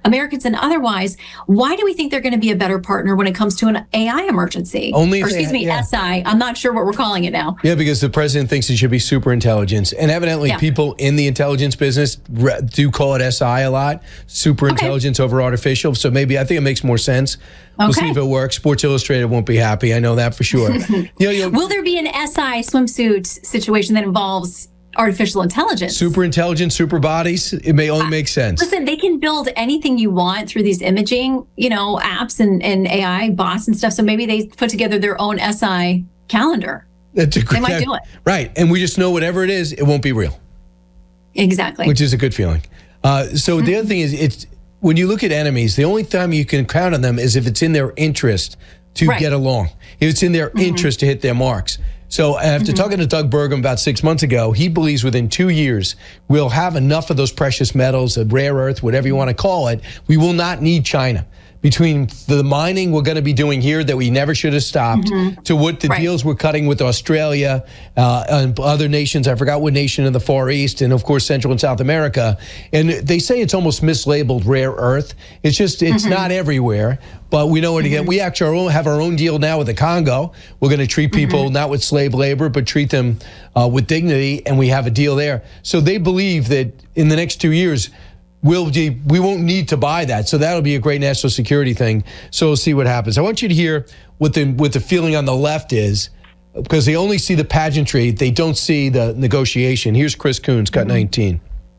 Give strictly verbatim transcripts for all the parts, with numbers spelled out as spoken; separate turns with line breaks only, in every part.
Americans and otherwise. Why do we think they're going to be a better partner when it comes to an A I emergency?
Only
or excuse
they,
me,
yeah.
S I. I'm not sure what we're calling it now.
Yeah, because the president thinks it should be super intelligence. And evidently
Yeah.
people in the intelligence business do call it S I a lot, super
Okay.
intelligence over artificial. So maybe I think it makes more sense. We'll see
Okay.
if it works. Sports Illustrated won't be happy. I know that for sure. you know, you know,
Will there be an S I swimsuit situation that involves artificial intelligence?
super intelligence, super bodies, it may only make sense.
Listen, they can build anything you want through these imaging, you know, apps and, and A I bots and stuff. So maybe they put together their own S I calendar.
That's a
They
great,
might do it.
Right. And we just know whatever it is, it won't be real,
Exactly.
which is a good feeling. Uh, so the other thing is, it's when you look at enemies, the only time you can count on them is if it's in their interest to
Right.
get along, if it's in their
Mm-hmm. interest
to hit their marks. So after talking to Doug Burgum about six months ago, he believes within two years, we'll have enough of those precious metals, a rare earth, whatever you want to call it. We will not need China. Between the mining we're going to be doing here that we never should have stopped, to what the
Right.
deals we're cutting with Australia uh, and other nations, I forgot what nation in the Far East, and of course Central and South America. And they say it's almost mislabeled rare earth. It's just, it's not everywhere, but we know it again. We actually have our own deal now with the Congo. We're going to treat people not with slave labor, but treat them uh, with dignity, and we have a deal there. So they believe that in the next two years, We'll be, we won't need to buy that, so that'll be a great national security thing. So we'll see what happens. I want you to hear what the what the feeling on the left is, because they only see the pageantry, they don't see the negotiation. Here's Chris Coons, cut nineteen.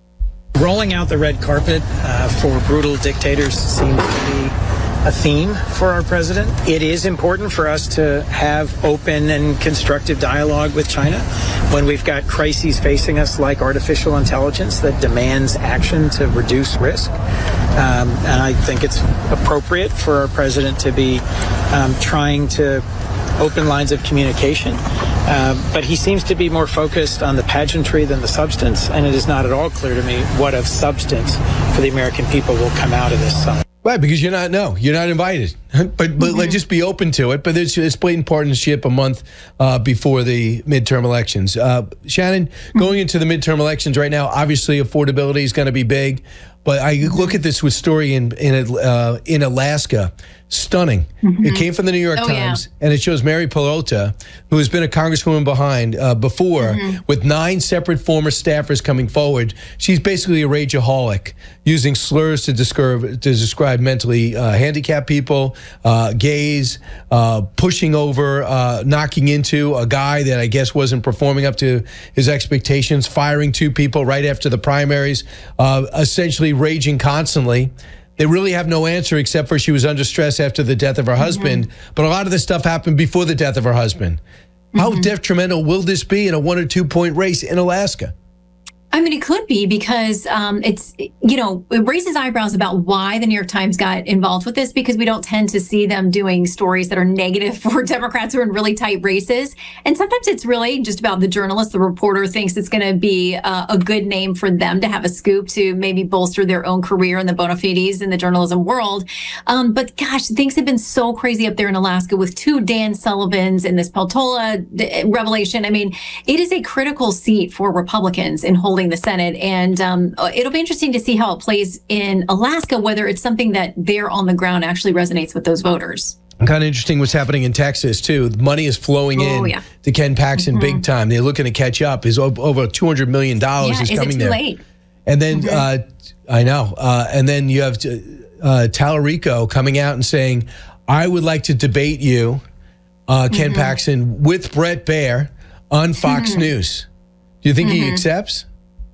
Rolling out the red carpet uh, for brutal dictators seems to be a theme for our president. It is important for us to have open and constructive dialogue with China when we've got crises facing us like artificial intelligence that demands action to reduce risk. Um, and I think it's appropriate for our president to be um, trying to open lines of communication. Uh, but he seems to be more focused on the pageantry than the substance, and it is not at all clear to me what of substance for the American people will come out of this summit.
Right, because you're not, no, you're not invited. But but
Mm-hmm.
let's just be open to it. But there's this blatant partisanship a month uh, before the midterm elections. Uh, Shannon, going into the midterm elections right now, obviously affordability is going to be big. But I look at this with story in in uh, in Alaska, stunning. Mm-hmm. It came from the New York
oh,
Times,
yeah.
and it shows Mary Pelota, who has been a congresswoman behind uh, before, mm-hmm. with nine separate former staffers coming forward. She's basically a rageaholic, using slurs to describe to describe mentally uh, handicapped people, uh, gays, uh, pushing over, uh, knocking into a guy that I guess wasn't performing up to his expectations, firing two people right after the primaries, uh, essentially raging constantly. They really have no answer except for she was under stress after the death of her husband. Mm-hmm. But a lot of this stuff happened before the death of her husband. Mm-hmm. How detrimental will this be in a one or two point race in Alaska?
I mean, it could be because um, it's, you know, it raises eyebrows about why the New York Times got involved with this, because we don't tend to see them doing stories that are negative for Democrats who are in really tight races. And sometimes it's really just about the journalist, the reporter thinks it's going to be uh, a good name for them to have a scoop to maybe bolster their own career in the bona fides in the journalism world. Um, but gosh, things have been so crazy up there in Alaska with two Dan Sullivans and this Peltola revelation. I mean, it is a critical seat for Republicans in holding the Senate. And um, it'll be interesting to see how it plays in Alaska, whether it's something that there on the ground actually resonates with those voters.
Kind of interesting what's happening in Texas, too. Money is flowing
oh,
in
yeah.
to Ken Paxton
mm-hmm.
big time. They're looking to catch up. Is over two hundred million dollars
yeah,
is,
is
coming
it too
there.
Late?
And then,
mm-hmm.
uh, I know, uh, and then you have uh, Tallarico coming out and saying, I would like to debate you, uh, Ken mm-hmm. Paxton, with Bret Baier on Fox mm-hmm. News. Do you think mm-hmm. he accepts?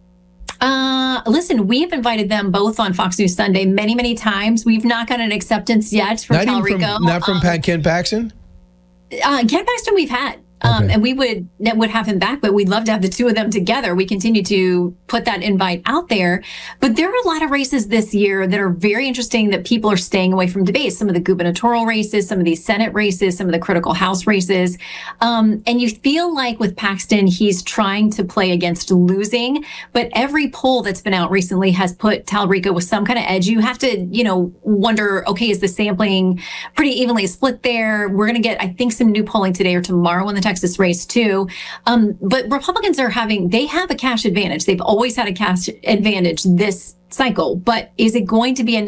Uh, listen, we have invited them both on Fox News Sunday many, many times. We've not got an acceptance yet from
not
Tallarico.
From, not from um, Pat Ken Paxton?
Uh, Ken Paxton we've had. Um,
okay.
And we would would have him back, but we'd love to have the two of them together. We continue to put that invite out there. But there are a lot of races this year that are very interesting that people are staying away from debates. Some of the gubernatorial races, some of these Senate races, some of the critical House races. Um, and you feel like with Paxton, he's trying to play against losing. But every poll that's been out recently has put Tallarico with some kind of edge. You have to, you know, wonder, okay, is the sampling pretty evenly split there? We're going to get, I think, some new polling today or tomorrow in the Texas race too. Um, but Republicans are having, they have a cash advantage. They've always had a cash advantage this cycle, but is it going to be enough